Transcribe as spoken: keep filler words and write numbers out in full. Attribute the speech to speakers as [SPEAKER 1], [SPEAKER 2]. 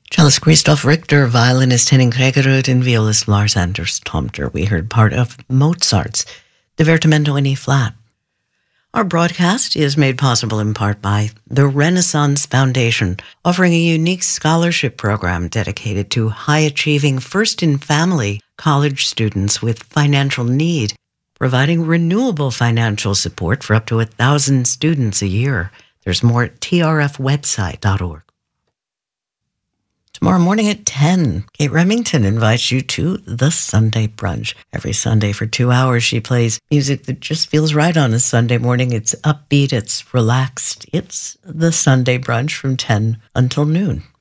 [SPEAKER 1] Cellist Christoph Richter, violinist Henning Kregerud, and violist Lars Anders Tomter. We heard part of Mozart's Divertimento in E flat. Our broadcast is made possible in part by the Renaissance Foundation, offering a unique scholarship program dedicated to high-achieving first-in-family college students with financial need, providing renewable financial support for up to a thousand students a year. There's more at T R F website dot org. Tomorrow morning at ten, Kate Remington invites you to the Sunday Brunch. Every Sunday for two hours, she plays music that just feels right on a Sunday morning. It's upbeat, it's relaxed. It's the Sunday Brunch from ten until noon.